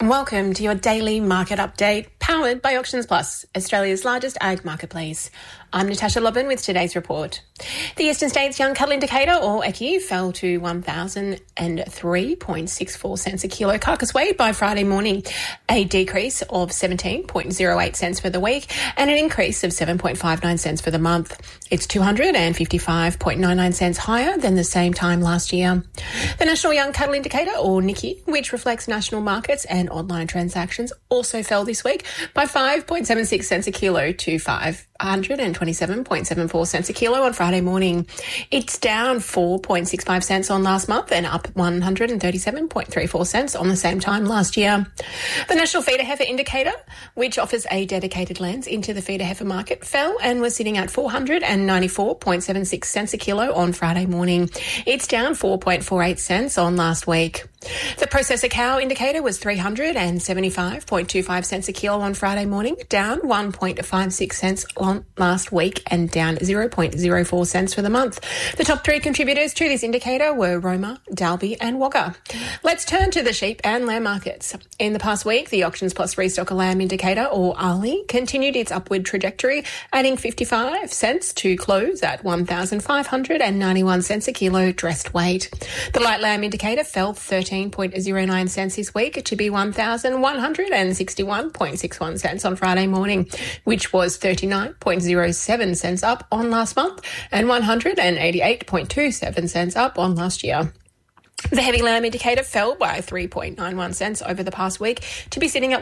Welcome to your daily market update, powered by Auctions Plus, Australia's largest ag marketplace. I'm Natasha Lobban with today's report. The Eastern States Young Cattle Indicator, or EYCI, fell to 1,003.64 cents a kilo carcass weight by Friday morning, a decrease of 17.08 cents for the week and an increase of 7.59 cents for the month. It's 255.99 cents higher than the same time last year. The National Young Cattle Indicator, or NYCI, which reflects national markets and online transactions, also fell this week by 5.76 cents a kilo to 527.74 cents a kilo on Friday morning. It's down 4.65 cents on last month and up 137.34 cents on the same time last year. The National Feeder Heifer Indicator, which offers a dedicated lens into the feeder heifer market, fell and was sitting at 494.76 cents a kilo on Friday morning. It's down 4.48 cents on last week. The Processor Cow Indicator was 375.25 cents a kilo on Friday morning, down 1.56 cents on last week and down 0.04 cents for the month. The top three contributors to this indicator were Roma, Dalby and Wagga. Let's turn to the sheep and lamb markets. In the past week, the Auctions Plus Restocker Lamb Indicator, or ARLI, continued its upward trajectory, adding 55 cents to close at 1,591 cents a kilo dressed weight. The Light Lamb Indicator fell 13.09 cents this week to be 1,161.61 cents on Friday morning, which was 39.07 cents up on last month and 188.27 cents up on last year. The Heavy Lamb Indicator fell by 3.91 cents over the past week to be sitting at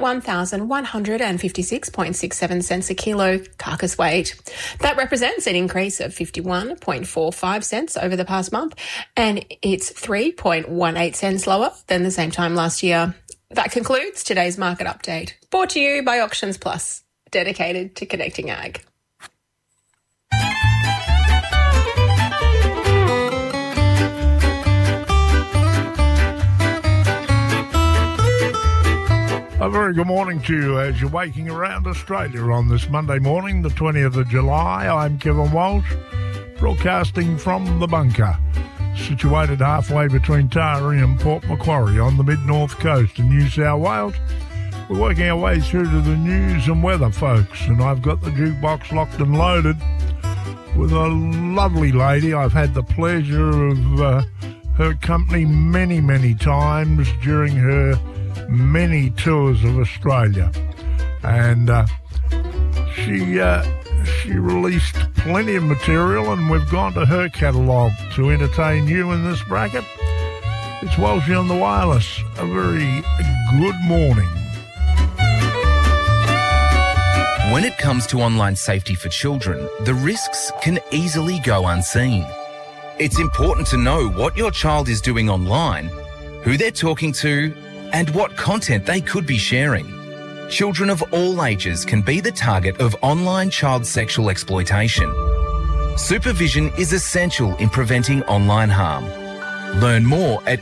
1,156.67 cents a kilo carcass weight. That represents an increase of 51.45 cents over the past month, and it's 3.18 cents lower than the same time last year. That concludes today's market update, brought to you by Auctions Plus, dedicated to connecting ag. A very good morning to you as you're waking around Australia on this Monday morning, the 20th of July. I'm Kevin Walsh, broadcasting from the bunker, situated halfway between Taree and Port Macquarie on the mid-north coast of New South Wales. We're working our way through to the news and weather, folks, and I've got the jukebox locked and loaded with a lovely lady. I've had the pleasure of her company many, many times during her many tours of Australia, and she released plenty of material, and we've gone to her catalogue to entertain you in this bracket. It's Walshy on the wireless. A very good morning. When it comes to online safety for children, the risks can easily go unseen. It's important to know what your child is doing online, who they're talking to, and what content they could be sharing. Children of all ages can be the target of online child sexual exploitation. Supervision is essential in preventing online harm. Learn more at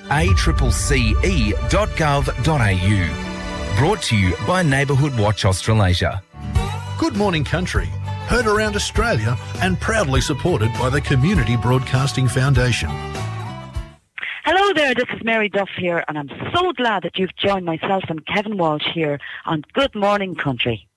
accce.gov.au. Brought to you by Neighbourhood Watch Australasia. Good morning, country. Heard around Australia and proudly supported by the Community Broadcasting Foundation. Hello there, this is Mary Duff here, and I'm so glad that you've joined myself and Kevin Walsh here on Good Morning Country.